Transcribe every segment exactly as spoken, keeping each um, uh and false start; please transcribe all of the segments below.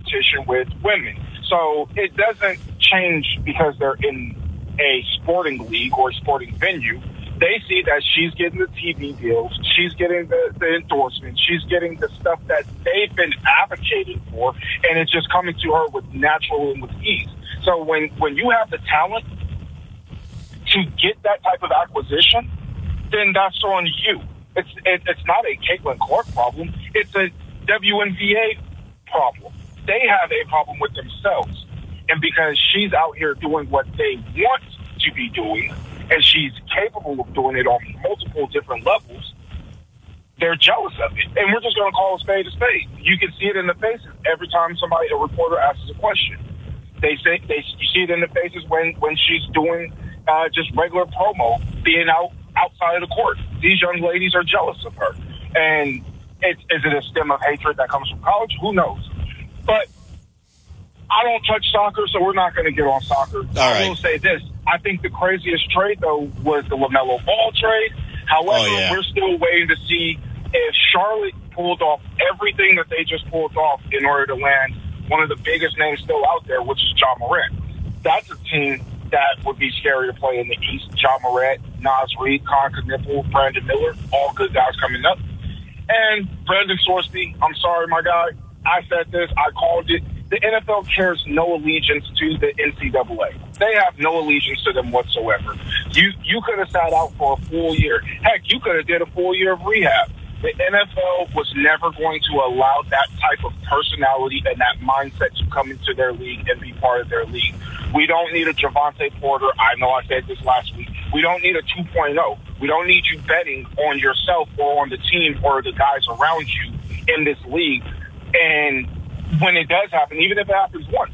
competition with women. So it doesn't change because they're in a sporting league or a sporting venue. They see that she's getting the T V deals, she's getting the, the endorsements, she's getting the stuff that they've been advocating for, and it's just coming to her with natural and with ease. So when, when you have the talent to get that type of acquisition, then that's on you. It's it, it's not a Caitlin Clark problem. It's a W N B A problem. They have a problem with themselves. And because she's out here doing what they want to be doing, and she's capable of doing it on multiple different levels, they're jealous of it. And we're just going to call a spade a spade. You can see it in the faces every time somebody, a reporter, asks a question. They say they you see it in the faces when, when she's doing uh, just regular promo, being out outside of the court. These young ladies are jealous of her. And it's, is it a stem of hatred that comes from college? Who knows? But I don't touch soccer, so we're not going to get on soccer. All I right. will say this. I think the craziest trade, though, was the LaMelo Ball trade. However, Oh, yeah. we're still waiting to see if Charlotte pulled off everything that they just pulled off in order to land one of the biggest names still out there, which is Ja Morant. That's a team that would be scary to play in the East. Ja Morant, Naz Reid, Con Knipple, Brandon Miller, all good guys coming up. And Brandon Sorsby, I'm sorry, my guy. I said this. I called it. The N F L cares no allegiance to the N C double A. They have no allegiance to them whatsoever. You you could have sat out for a full year. Heck, you could have did a full year of rehab. The N F L was never going to allow that type of personality and that mindset to come into their league and be part of their league. We don't need a Javante Porter. I know I said this last week. We don't need a two point oh. We don't need you betting on yourself or on the team or the guys around you in this league. And when it does happen, even if it happens once,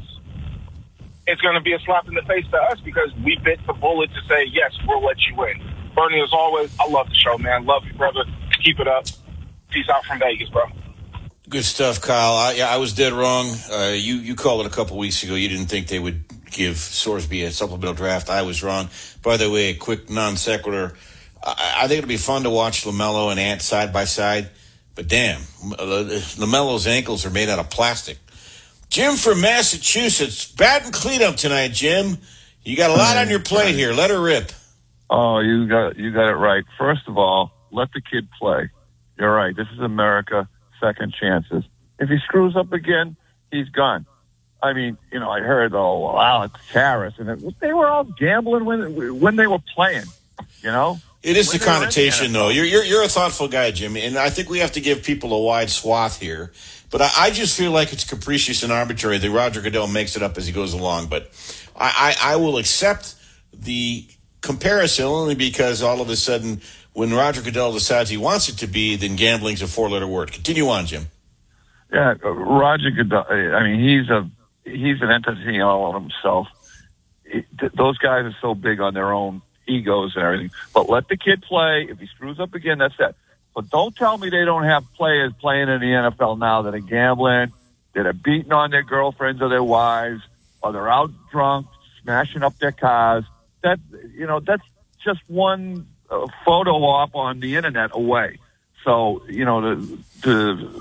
it's going to be a slap in the face to us because we bit the bullet to say, yes, we'll let you in. Bernie, as always, I love the show, man. Love you, brother. Keep it up. Peace out from Vegas, bro. Good stuff, Kyle. I, yeah, I was dead wrong. Uh, you, you called it a couple weeks ago. You didn't think they would give Sorsby a supplemental draft. I was wrong. By the way, a quick non sequitur. I, I think it'll be fun to watch LaMelo and Ant side by side. But damn, LaMelo's ankles are made out of plastic. Jim from Massachusetts, batting cleanup tonight, Jim. You got a lot on your plate here. Let her rip. Oh, you got you got it right. First of all, let the kid play. You're right. This is America. Second chances. If he screws up again, he's gone. I mean, you know, I heard, oh, well, Alex Harris, and it, they were all gambling when when they were playing. You know. It is When the they were in connotation, the N F L. though. You're, you're you're a thoughtful guy, Jim, and I think we have to give people a wide swath here. But I, I just feel like it's capricious and arbitrary that Roger Goodell makes it up as he goes along. But I, I, I will accept the comparison only because all of a sudden, when Roger Goodell decides he wants it to be, then gambling's a four-letter word. Continue on, Jim. Yeah, uh, Roger Goodell. I mean, he's a he's an entity all on himself. It, th- those guys are so big on their own egos and everything. But let the kid play. If he screws up again, that's that. But don't tell me they don't have players playing in the N F L now that are gambling, that are beating on their girlfriends or their wives, or they're out drunk, smashing up their cars. That, you know, that's just one uh, photo op on the internet away. So, you know, to, to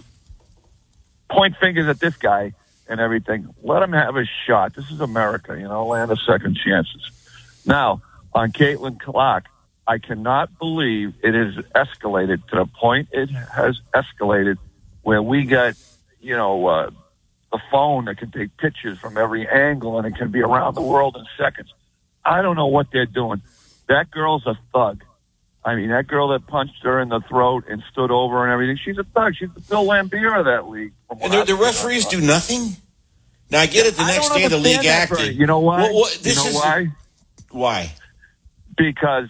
point fingers at this guy and everything, let him have his shot. This is America, you know, land of second chances. Now, on Caitlin Clark, I cannot believe it has escalated to the point it has escalated where we got, you know, uh, a phone that can take pictures from every angle and it can be around the world in seconds. I don't know what they're doing. That girl's a thug. I mean, that girl that punched her in the throat and stood over and everything, she's a thug. She's the Bill Laimbeer of that league. And the, the referees do nothing? Now, I get it. The I next don't day, the league understand that, acted. Bernie. You know why? Well, what, this you know is, why? Why? Because,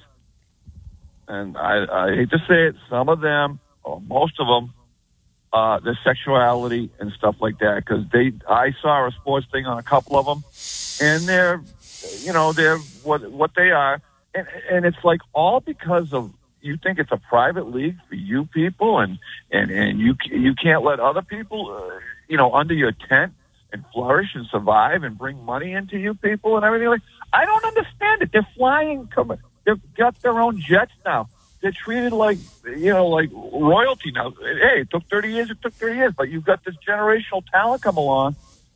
and I, I hate to say it, some of them, or most of them, uh, their sexuality and stuff like that. Because they, I saw a sports thing on a couple of them, and they're, you know, they're what what they are, and and it's like all because of you think it's a private league for you people, and and and you you can't let other people, uh, you know, under your tent and flourish and survive and bring money into you people and everything like. I don't understand it. They're flying. They've got their own jets now. They're treated like, you know, like royalty now. Hey, it took thirty years. It took thirty years. But you've got this generational talent come along,